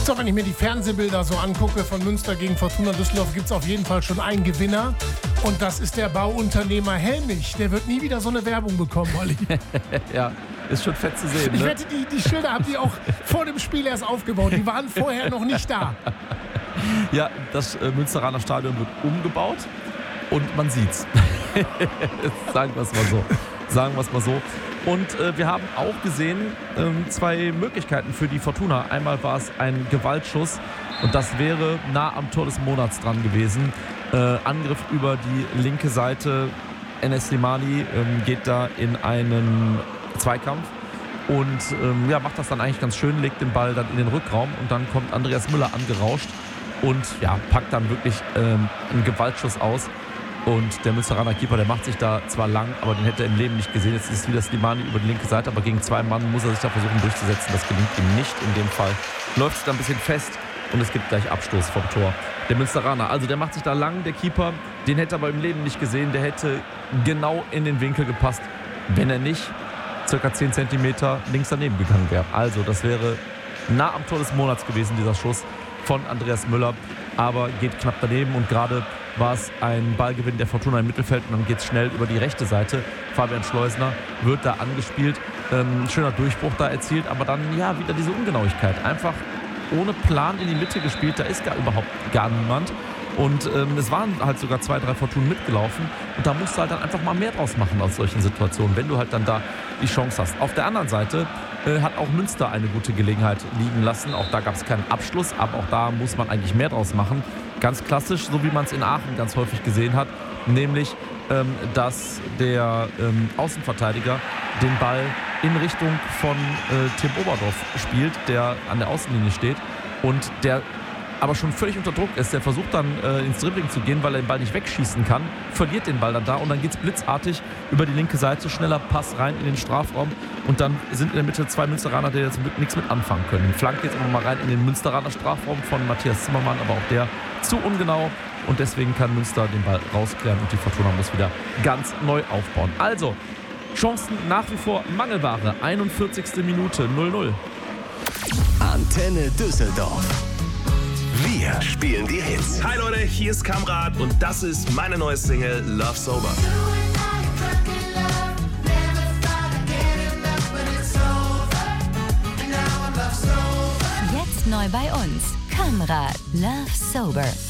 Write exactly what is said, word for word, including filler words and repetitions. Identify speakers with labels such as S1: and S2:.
S1: So, wenn ich mir die Fernsehbilder so angucke von Münster gegen Fortuna Düsseldorf, gibt es auf jeden Fall schon einen Gewinner. Und das ist der Bauunternehmer Helmich. Der wird nie wieder so eine Werbung bekommen, Olli.
S2: Ja, ist schon fett zu sehen.
S1: Ich
S2: ne?
S1: wette, die, die Schilder haben die auch vor dem Spiel erst aufgebaut. Die waren vorher noch nicht da.
S2: Ja, das äh, Münsteraner Stadion wird umgebaut und man sieht's. Sagen wir es mal so. Sagen wir es mal so. Und äh, wir haben auch gesehen ähm, zwei Möglichkeiten für die Fortuna. Einmal war es ein Gewaltschuss und das wäre nah am Tor des Monats dran gewesen. Äh, Angriff über die linke Seite. Enes Slimani ähm, geht da in einen Zweikampf und ähm, ja, macht das dann eigentlich ganz schön, legt den Ball dann in den Rückraum und dann kommt Andreas Müller angerauscht und ja, packt dann wirklich ähm, einen Gewaltschuss aus. Und der Münsteraner Keeper, der macht sich da zwar lang, aber den hätte er im Leben nicht gesehen. Jetzt ist wieder Slimani über die linke Seite, aber gegen zwei Mann muss er sich da versuchen durchzusetzen. Das gelingt ihm nicht in dem Fall. Läuft sich da ein bisschen fest und es gibt gleich Abstoß vom Tor. Der Münsteraner, also der macht sich da lang, der Keeper, den hätte er aber im Leben nicht gesehen. Der hätte genau in den Winkel gepasst, wenn er nicht circa zehn Zentimeter links daneben gegangen wäre. Also das wäre nah am Tor des Monats gewesen, dieser Schuss von Andreas Müller, aber geht knapp daneben und gerade war es ein Ballgewinn der Fortuna im Mittelfeld und dann geht es schnell über die rechte Seite. Fabian Schleusner wird da angespielt, ähm, schöner Durchbruch da erzielt, aber dann ja wieder diese Ungenauigkeit. Einfach ohne Plan in die Mitte gespielt, da ist gar überhaupt gar niemand. Und ähm, es waren halt sogar zwei, drei Fortunen mitgelaufen und da musst du halt dann einfach mal mehr draus machen aus solchen Situationen, wenn du halt dann da die Chance hast. Auf der anderen Seite äh, hat auch Münster eine gute Gelegenheit liegen lassen. Auch da gab es keinen Abschluss, aber auch da muss man eigentlich mehr draus machen. Ganz klassisch, so wie man es in Aachen ganz häufig gesehen hat, nämlich, ähm, dass der ähm, Außenverteidiger den Ball in Richtung von äh, Tim Oberdorf spielt, der an der Außenlinie steht und der aber schon völlig unter Druck ist. Der versucht dann äh, ins Dribbling zu gehen, weil er den Ball nicht wegschießen kann, verliert den Ball dann da und dann geht es blitzartig über die linke Seite, schneller Pass rein in den Strafraum und dann sind in der Mitte zwei Münsteraner, die jetzt mit, nichts mit anfangen können. Den Flank jetzt immer mal rein in den Münsteraner Strafraum von Matthias Zimmermann, aber auch der zu ungenau und deswegen kann Münster den Ball rausklären und die Fortuna muss wieder ganz neu aufbauen. Also, Chancen nach wie vor Mangelware. einundvierzigste Minute, null null.
S3: Antenne Düsseldorf. Wir spielen die Hits.
S4: Hi Leute, hier ist Kamrat und das ist meine neue Single Love Sober.
S5: Jetzt neu bei uns. Kamrat Love Sober.